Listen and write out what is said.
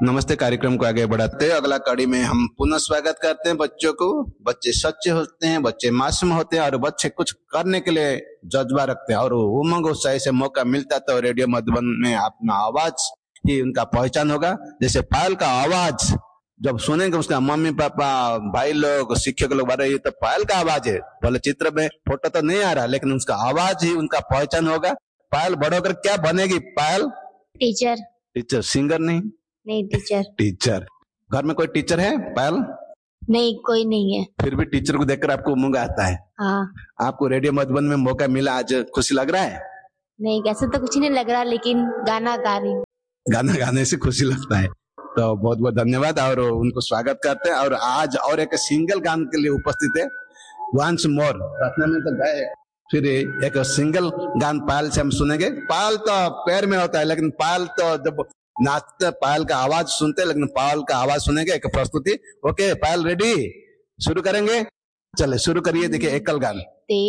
नमस्ते। कार्यक्रम को आगे बढ़ाते हैं अगला कड़ी में हम पुनः स्वागत करते हैं बच्चों को। बच्चे सच्चे होते हैं, बच्चे मासूम होते हैं और बच्चे कुछ करने के लिए जज्बा रखते हैं और उमंग उत्साह से मौका मिलता तो रेडियो मधुबन में अपना आवाज ही उनका पहचान होगा। जैसे पायल का आवाज जब सुनेंगे उसका मम्मी पापा भाई लोग शिक्षक लोग बारे ये तो पायल का आवाज है, भले चित्र में फोटो तो नहीं आ रहा लेकिन उसका आवाज ही उनका पहचान होगा। पायल बड़ा होकर क्या बनेगी? पायल टीचर। टीचर, सिंगर नहीं? नहीं, टीचर। टीचर। घर में कोई टीचर है पायल? नहीं, कोई नहीं है। फिर भी टीचर को देखकर आपको उमंग आता है। हाँ। आपको रेडियो मधुबन में मौका मिला, आज खुशी लग रहा है? नहीं, कैसे तो कुछ नहीं लग रहा, लेकिन गाना गा रही हूँ। गाना गाने से खुशी लगता है। तो बहुत बहुत धन्यवाद और उनको स्वागत करते हैं। और आज और एक सिंगल गान के लिए उपस्थित है वंस मोर। प्रार्थना में तो गए, फिर एक सिंगल गान पायल से हम सुनेंगे। पायल तो पैर में होता है लेकिन पायल तो जब नाचते पायल का आवाज सुनते, लेकिन पायल का आवाज सुनेंगे। एक प्रस्तुति। ओके पायल, रेडी? शुरू करेंगे? चले शुरू करिए। देखिए एकल गान।